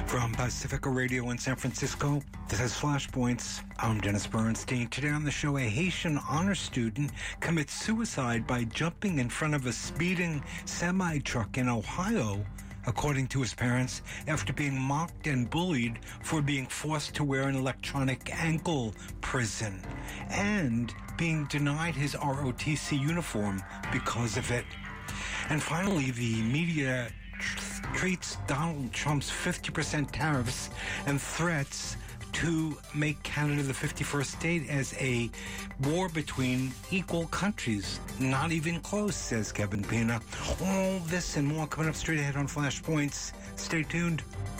From Pacifica Radio in San Francisco, this is Flashpoints. I'm Dennis Bernstein. Today on the show, a Haitian honor student commits suicide by jumping in front of a speeding semi-truck in Ohio, according to his parents, after being mocked and bullied for being forced to wear an electronic ankle prison and being denied his ROTC uniform because of it. And finally, the media treats Donald Trump's 50% tariffs and threats to make Canada the 51st state as a war between equal countries. Not even close, says Kevin Pina. All this and more coming up straight ahead on Flashpoints. Stay tuned.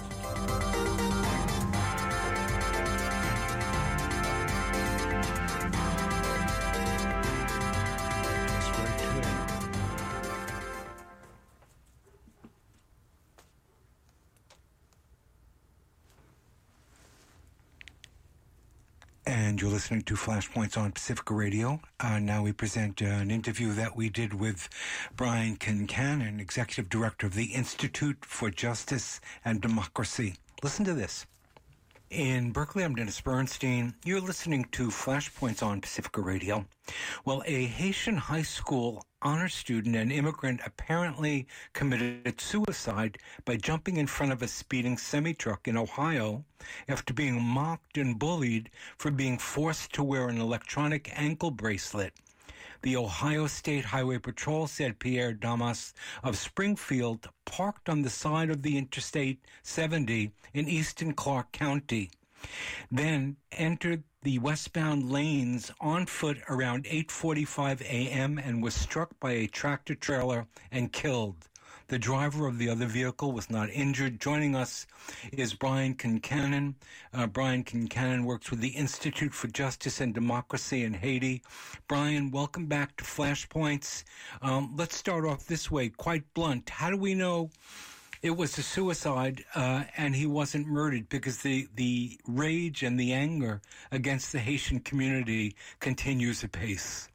And you're listening to Flashpoints on Pacifica Radio. Now we present an interview that we did with Brian Concannon, Executive Director of the Institute for Justice and Democracy. Listen to this. In Berkeley, I'm Dennis Bernstein. You're listening to Flashpoints on Pacifica Radio. Well, a Haitian high school honor student and immigrant apparently committed suicide by jumping in front of a speeding semi-truck in Ohio after being mocked and bullied for being forced to wear an electronic ankle bracelet. The Ohio State Highway Patrol said Pierre Damas of Springfield parked on the side of the Interstate 70 in eastern Clark County, then entered the westbound lanes on foot around 8:45 a.m. and was struck by a tractor-trailer and killed. The driver of the other vehicle was not injured. Joining us is Brian Concannon. Brian Concannon works with the Institute for Justice and Democracy in Haiti. Brian, welcome back to Flashpoints. Let's start off this way, quite blunt. How do we know it was a suicide and he wasn't murdered? Because the rage and the anger against the Haitian community continues apace.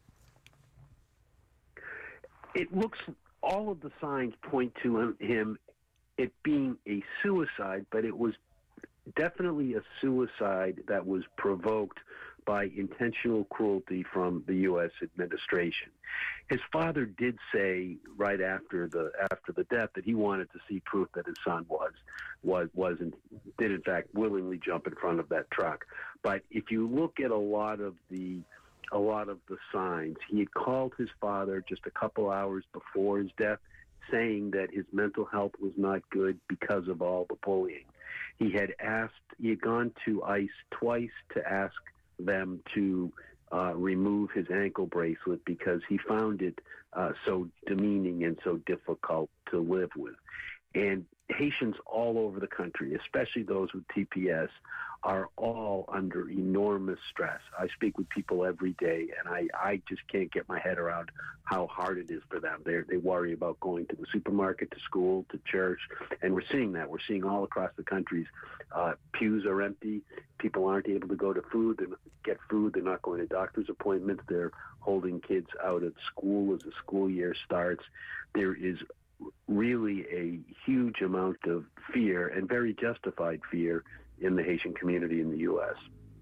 It looks... All of the signs point to him it being a suicide, but it was definitely a suicide that was provoked by intentional cruelty from the U.S. administration. His father did say right after the death that he wanted to see proof that his son did in fact willingly jump in front of that truck. But if you look at a lot of the signs, he had called his father just a couple hours before his death, saying that his mental health was not good because of all the bullying. He had gone to ICE twice to ask them to remove his ankle bracelet because he found it so demeaning and so difficult to live with. And Haitians all over the country, especially those with TPS, are all under enormous stress. I speak with people every day, and I just can't get my head around how hard it is for them. They worry about going to the supermarket, to school, to church, and we're seeing that. We're seeing all across the countries, pews are empty. People aren't able to go to get food. They're not going to doctor's appointments. They're holding kids out at school as the school year starts. There is really a huge amount of fear, and very justified fear, in the Haitian community in the U.S.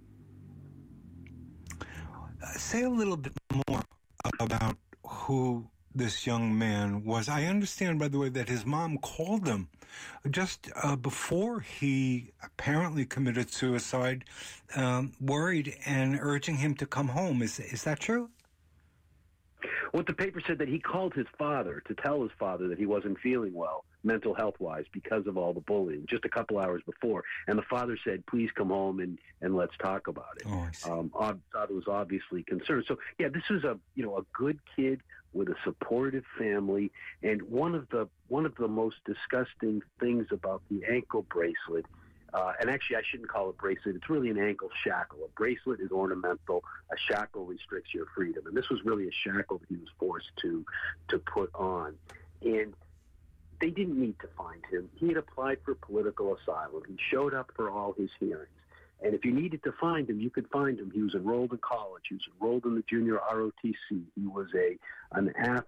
Say a little bit more about who this young man was. I understand, by the way, that his mom called him just before he apparently committed suicide, worried and urging him to come home. Is that true? What the paper said, that he called his father to tell his father that he wasn't feeling well, mental health-wise, because of all the bullying, just a couple hours before. And the father said, please come home and let's talk about it. Oh, I see. Father was obviously concerned. So, yeah, this was a good kid with a supportive family. And one of the most disgusting things about the ankle bracelet, and actually I shouldn't call it bracelet, it's really an ankle shackle. A bracelet is ornamental. A shackle restricts your freedom. And this was really a shackle that he was forced to put on. And they didn't need to find him. He had applied for political asylum. He showed up for all his hearings. And if you needed to find him, you could find him. He was enrolled in college. He was enrolled in the junior ROTC. He was an athlete.